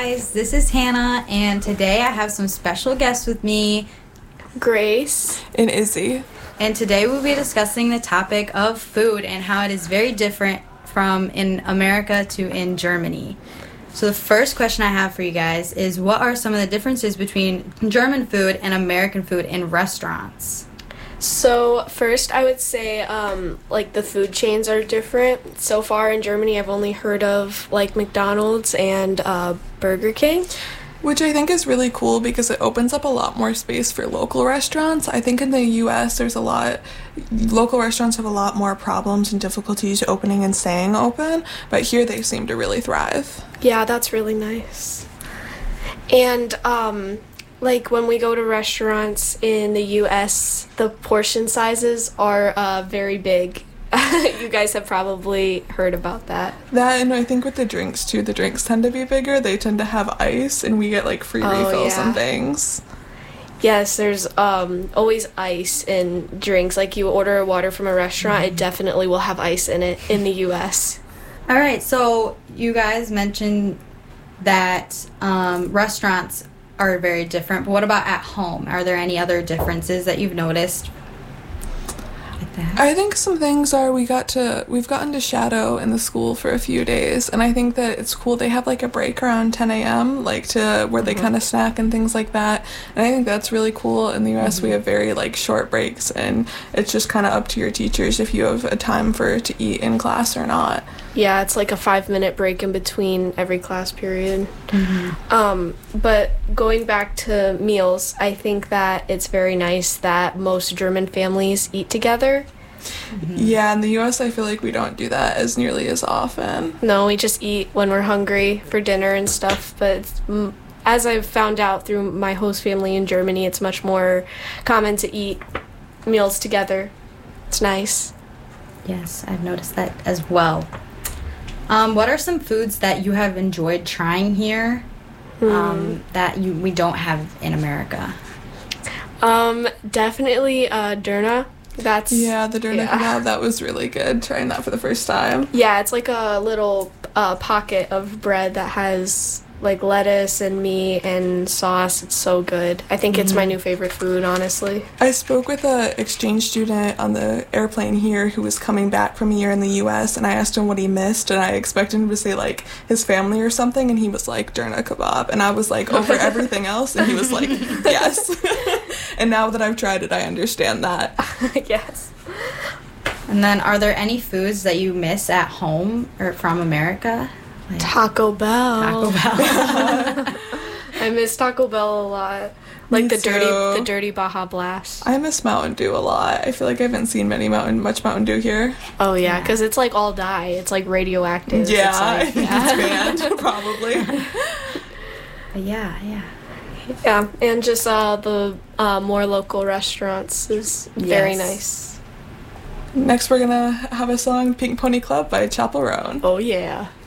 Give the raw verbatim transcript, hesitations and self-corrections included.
guys, this is Hannah, and today I have some special guests with me, Grace and Izzy. And today we'll be discussing the topic of food and how it is very different from in America to in Germany. So the first question I have for you guys is, what are some of the differences between German food and American food in restaurants? So first, I would say um, like the food chains are different. So far in Germany, I've only heard of like McDonald's and uh, Burger King. Which I think is really cool because it opens up a lot more space for local restaurants. I think in the U S there's a lot, local restaurants have a lot more problems and difficulties opening and staying open, but here they seem to really thrive. Yeah, that's really nice. And um, like when we go to restaurants in the U S, the portion sizes are uh, very big. You guys have probably heard about that. That, and I think with the drinks too, the drinks tend to be bigger. They tend to have ice, and we get like free oh, refills yeah. and things. Yes, there's um, always ice in drinks. Like you order water from a restaurant, it definitely will have ice in it in the U S. All right, so you guys mentioned that um, restaurants are very different, but what about at home? Are there any other differences that you've noticed? I think some things are we got to we've gotten to shadow in the school for a few days, and I think that it's cool. They have like a break around ten a.m. like to where they mm-hmm. kind of snack and things like that, and I think that's really cool. In the U S mm-hmm. we have very like short breaks, and it's just kind of up to your teachers if you have a time for to eat in class or not. Yeah, it's like a five minute break in between every class period. Mm-hmm. Um, but going back to meals, I think that it's very nice that most German families eat together. Mm-hmm. Yeah, in the U S I feel like we don't do that as nearly as often. No, we just eat when we're hungry for dinner and stuff. But mm, as I've found out through my host family in Germany, it's much more common to eat meals together. It's nice. Yes, I've noticed that as well. Um, what are some foods that you have enjoyed trying here mm. um, that you we don't have in America? Um, definitely uh, Döner. That's yeah, the Döner yeah. kebab, that was really good, trying that for the first time. Yeah, it's like a little uh, pocket of bread that has like lettuce and meat and sauce. It's so good. I think mm-hmm. it's my new favorite food, honestly. I spoke with an exchange student on the airplane here who was coming back from a year in the U S, and I asked him what he missed, and I expected him to say like his family or something, and he was like Döner kebab, and I was like over everything else, and he was like yes. And now that I've tried it, I understand that. Yes. And then, are there any foods that you miss at home or from America? Like Taco Bell. Taco Bell. I miss Taco Bell a lot. Like Me the too. dirty, the dirty Baja Blast. I miss Mountain Dew a lot. I feel like I haven't seen many mountain, much Mountain Dew here. Oh yeah, because yeah. it's like all dye. It's like radioactive. Yeah, it's like, I think yeah. it's banned probably. But yeah, yeah. Yeah, and just uh, the uh, more local restaurants is very yes. nice. Next, we're gonna have a song, Pink Pony Club by Chapel Roan. Oh, yeah.